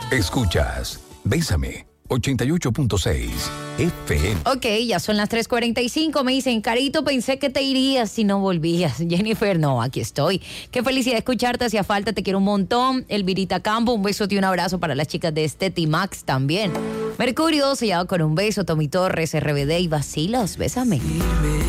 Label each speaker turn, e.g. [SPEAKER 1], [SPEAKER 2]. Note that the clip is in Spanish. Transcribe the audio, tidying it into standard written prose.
[SPEAKER 1] Escuchas Bésame 88.6 FM.
[SPEAKER 2] Ok, ya son las 3:45. Me dicen, Carito, pensé que te irías si no volvías. Jennifer, no, aquí estoy. Qué felicidad escucharte, hacía falta, te quiero un montón. Elvirita Campo, un beso y un abrazo para las chicas de Esteti Max también. Mercurio, sellado con un beso. Tommy Torres, RBD y Vacilos, bésame.